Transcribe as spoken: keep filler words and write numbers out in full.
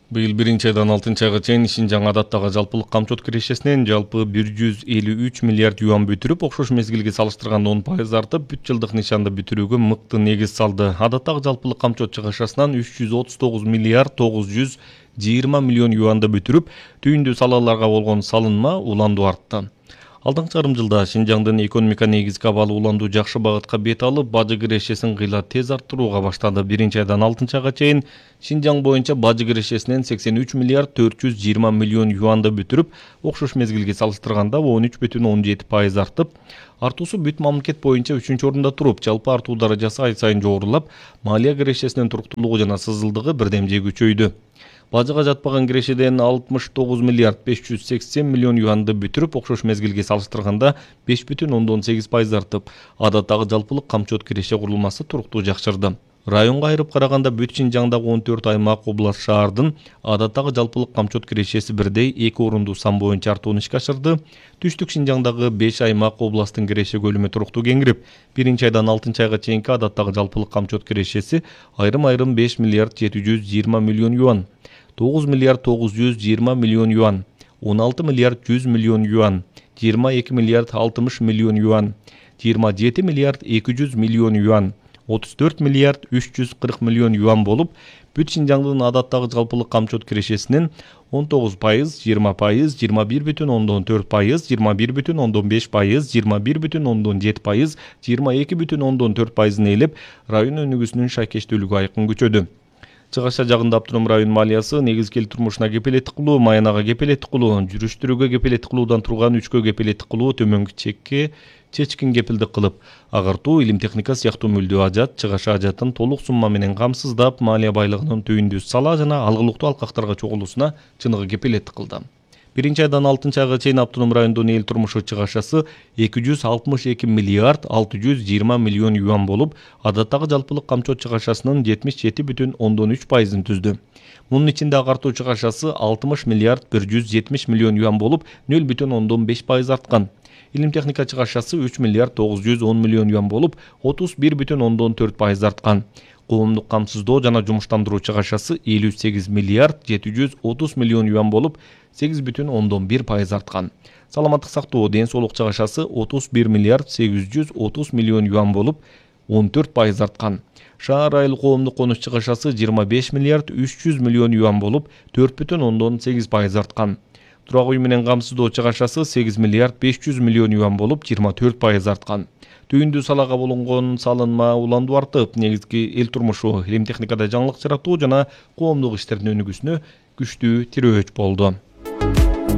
Быйыл биринчи айдан алтынчы айга чейин Шинжаң адаттагы жалпылык камчот кирешесинен жалпы бир жүз элүү үч миллиард юан бүтүрүп, окшош мезгилге салыштырганда он пайыз артып, бүт жылдык нишанды бүтүрүүгө мыкты негиз салды. Адаттагы жалпылык камчот чыгышасынан үч жүз отуз тогуз миллиард тогуз жүз жыйырма миллион юанды бүтүрүп, түйүндүү салаларга болгон салынма уландуу артты. Алдыңкы жарым жылда Шинжаңдын экономика негизги абалы уландуу жакшы багытка бет алып, бажы кирешесин кыйла тез арттырууга баштады. Биринчи айдан алтынчы айга чейин Шинжаң боюнча бажы кирешесинен сексен үч миллиард төрт жүз жыйырма миллион юанды бүтүрүп, окшош мезгилге салыштырганда он үч бүтүн он жети пайыз артып, артуусу бүт мамлекет боюнча үчүнчү орунда туруп, жалпы артуу даражасы ай сайын жогорулап, малия кирешесинин туруктуулугу жана сызылдыгы бирдемже күчөйдү. Бажыга жатпаган кирешеден алтымыш тогуз миллиард беш жүз сексен миллион юанды бүтүрүп, окшош мезгилге салыштырганда беш бүтүн ондон сегиз пайыз артып, адаттагы жалпылык камчот киреше курулмасы туруктуу жакшырды. Районго айырып караганда бүт Шинжаңдагы он төрт аймак, область, шаардын адаттагы жалпылык камчот кирешеси бирдей эки орунду сан боюнча артууну ишке ашырды. Түштүк Шинжаңдагы беш аймак, областтын киреше көлүмү туруктуу кеңирип, биринчи айдан алтынчы айга чейинки адаттагы жалпылык камчот кирешеси айрым-айрым беш миллиард жети жүз жыйырма миллион юан, тогуз миллиард тогуз жүз жыйырма миллион юан, он алты миллиард жүз миллион юан, жыйырма эки миллиард алтымыш миллион юан, жыйырма жети миллиард эки жүз миллион юан, отуз төрт миллиард үч жүз кырк миллион юан болуп, бүт Шинжаңдын адаттагы жалпылык камчот кирешесинен он тогуз пайыз, жыйырма пайыз, жыйырма бир бүтүн ондон төрт пайыз, жыйырма бир бүтүн ондон беш пайыз, жыйырма бир бүтүн ондон жети пайыз, жыйырма эки бүтүн ондон төрт пайызын ээлеп, район өнүгүүсүнүн шайкештүүлүгү айкын күчөдү. Чыгаша жагында автоном район малиясы негизги эл турмушуна кепилеттик кылуу, маянага кепилеттик кылуу, жүрүштүрүүгө кепилеттик кылуудан турган үчкө кепилеттик кылуу, төмөнкү чекке чечкин кепилдик кылып, агартуу, илим техника сыяктуу мүлдүү ажат, чыгаша ажатын толук сумма менен камсыздап, малия байлыгынын түйүндүү сала жана алгылыктуу алкактарга чогулуусуна чыныгы кепилеттик кылды. Биринчи айдан алтынчы айга чейин автоном райондун эл турмушу чыгашасы эки жүз алтымыш эки миллиард алты жүз жыйырма миллион юан болуп, адаттагы жалпылык камчот чыгашасынын жетимиш жети бүтүн ондон үч пайызын түздү. Мунун ичинде агартуу чыгашасы алтымыш миллиард бир жүз жетимиш миллион юан болуп, нөл бүтүн ондон беш пайыз арткан. Илим техника чыгашасы үч миллиард тогуз жүз он миллион юан болуп, отуз бир бүтүн ондон төрт пайыз арткан. Коомдук камсыздоо жана жумуштандыруу чыгашасы элүү сегиз миллиард жети жүз отуз миллион юан болуп, сегиз бүтүн ондон бир пайыз арткан. Саламаттык сактоо, ден соолук чыгашасы отуз бир миллиард сегиз жүз отуз миллион юан болуп, он төрт пайыз арткан. Шаар айыл коомдук конуш чыгашасы жыйырма беш миллиард үч жүз миллион юан болуп, төрт бүтүн ондон сегиз пайыз арткан. Турак үй менен камсыздоо чыгашасы сегиз миллиард беш жүз миллион юан болуп, жыйырма төрт пайыз арткан. Түйүндүү салага болгон салынма уландуу артып, негизги эл турмушу, илим техникада жаңылык жаратуу жана коомдук иштердин өнүгүүсүнө күчтүү тирөөч болду.